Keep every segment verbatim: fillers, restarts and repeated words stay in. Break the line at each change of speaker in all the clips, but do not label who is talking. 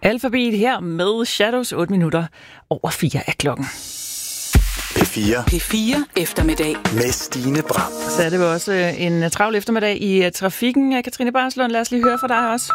Alfabet her med Shadows, otte minutter over fire af klokken.
P fire.
P fire eftermiddag.
Med Stine Bram.
Så er det jo også en travl eftermiddag i trafikken. Katrine Barslund, lad os lige høre fra dig også.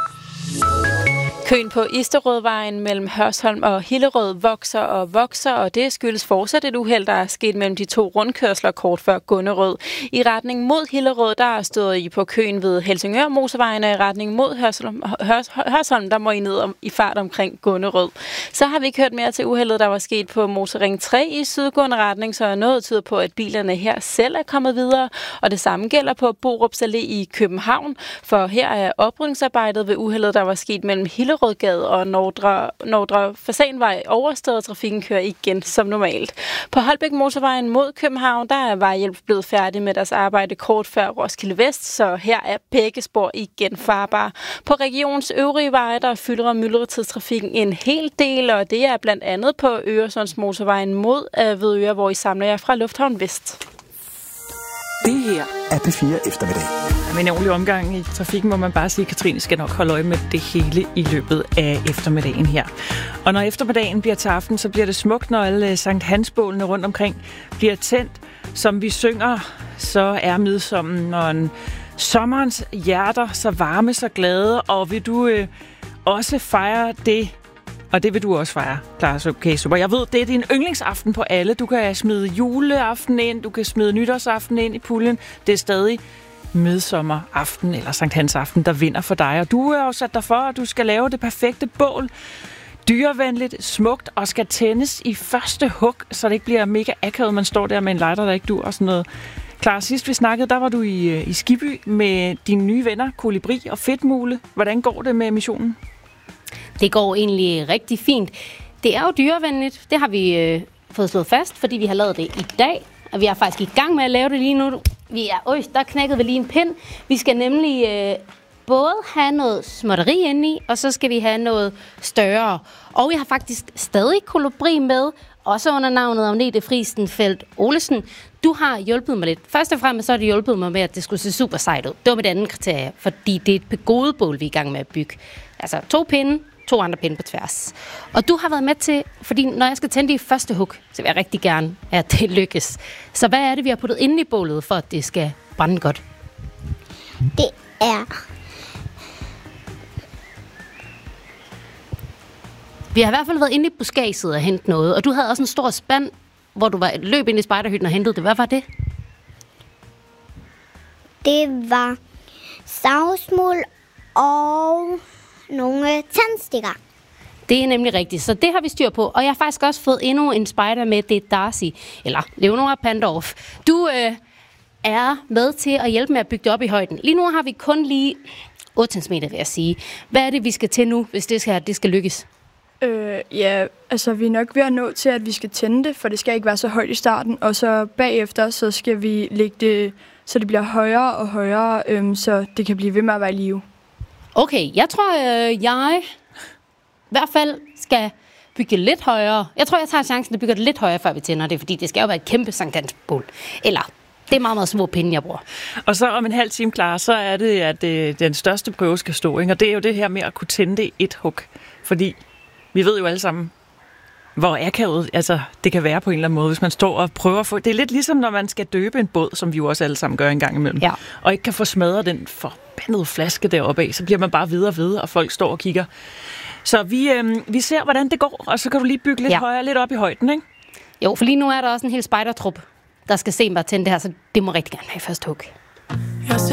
Køen på Isterødvejen mellem Hørsholm og Hillerød vokser og vokser, og det skyldes fortsat et uheld, der er sket mellem de to rundkørsler kort før Gunnerød. I retning mod Hillerød, der er stået I på køen ved Helsingør Motorvejen, og i retning mod Hørsholm, Hørs, Hørsholm der må I ned om, i fart omkring Gunnerød. Så har vi ikke hørt mere til uheldet, der var sket på Motorring tre i sydgående retning, så noget tyder på, at bilerne her selv er kommet videre, og det samme gælder på Borups Allé i København, for her er oprydningsarbejdet ved uheldet, der var sket mellem Hillerød Rødgade og Nordre, Nordre Fasanvej overstået, og trafikken kører igen som normalt. På Holbæk Motorvejen mod København, der er vejhjælp blevet færdig med deres arbejde kort før Roskilde Vest, så her er begge spor igen farbare. På regionens øvrige veje, der fylder og myldrer til trafikken en hel del, og det er blandt andet på Øresunds Motorvejen mod Avedøre, hvor I samler jer fra Lufthavn Vest.
Det her
er P fire eftermiddag.
Med en ordentlig omgang i trafikken må man bare sige, at Katrine skal nok holde øje med det hele i løbet af eftermiddagen her. Og når eftermiddagen bliver til aften, så bliver det smukt, når alle Sankt Hans-bålene rundt omkring bliver tændt. Som vi synger, så er midsommeren sommerens hjerter så varme, så glade. Og vil du øh, også fejre det? Og det vil du også fejre, Clara. Okay, super. Jeg ved, det er din yndlingsaften på alle. Du kan smide juleaften ind, du kan smide nytårsaften ind i puljen. Det er stadig midsommeraften eller Sankt Hans aften, der vinder for dig. Og du er jo sat dig for, at du skal lave det perfekte bål. Dyrevenligt, smukt og skal tændes i første hug, så det ikke bliver mega akavet. Man står der med en lighter, der ikke dur og sådan noget. Clara, sidst vi snakkede, der var du i, i Skibby med dine nye venner, Kolibri og Fedtmule. Hvordan går det med missionen?
Det går egentlig rigtig fint. Det er jo dyrevenligt. Det har vi øh, fået slået fast, fordi vi har lavet det i dag. Og vi er faktisk i gang med at lave det lige nu. Vi er, øj, der knækkede vi lige en pind. Vi skal nemlig øh, både have noget småtteri inde i, og så skal vi have noget større. Og vi har faktisk stadig Kolibri med, også under navnet Agnete Friesenfeldt Olesen. Du har hjulpet mig lidt. Først og fremmest så har du hjulpet mig med, at det skulle se super sejt ud. Det var mit andet kriterie, fordi det er et pagodebål, vi er i gang med at bygge. Altså to pinde, to andre pinde på tværs. Og du har været med til, fordi når jeg skal tænde det i første hug, så vil jeg rigtig gerne, at det lykkes. Så hvad er det, vi har puttet inde i bålet, for at det skal brænde godt?
Det er...
Vi har i hvert fald været inde i buskadset og hentet noget, og du havde også en stor spand, hvor du var løb ind i spejderhytten og hentede det. Hvad var det?
Det var savsmuld og nogle tandstikker.
Det er nemlig rigtigt, så det har vi styr på. Og jeg har faktisk også fået endnu en spejder med, det er Darcy, eller Leonora Pandorf. Du øh, er med til at hjælpe med at bygge det op i højden. Lige nu har vi kun lige otte centimeter, vil jeg sige. Hvad er det, vi skal til nu, hvis det skal, det skal lykkes?
Øh, ja, altså vi er nok ved at nå til, at vi skal tænde det, for det skal ikke være så højt i starten. Og så bagefter, så skal vi lægge det, så det bliver højere og højere, øhm, så det kan blive ved med at være i live.
Okay, jeg tror, øh, jeg i hvert fald skal bygge lidt højere. Jeg tror, jeg tager chancen at bygge det lidt højere, før vi tænder det, fordi det skal jo være et kæmpe Sankt Hans-bål. Eller, det er meget, meget små pinde, jeg bruger.
Og så om en halv time, Clara, så er det, at det, den største prøve skal stå, ikke? Og det er jo det her med at kunne tænde det i et hug. Fordi vi ved jo alle sammen, hvor akavet altså, det kan være på en eller anden måde, hvis man står og prøver at få... Det er lidt ligesom, når man skal døbe en båd, som vi jo også alle sammen gør en gang imellem,
ja.
Og ikke kan få smadret den forbandede flaske deroppe af, så bliver man bare videre og videre, og folk står og kigger. Så vi, øh, vi ser, hvordan det går, og så kan du lige bygge lidt ja. højere, lidt op i højden, ikke?
Jo, for lige nu er der også en hel spejdertrup, der skal se mig tænde det her, så det må rigtig gerne være i første hug.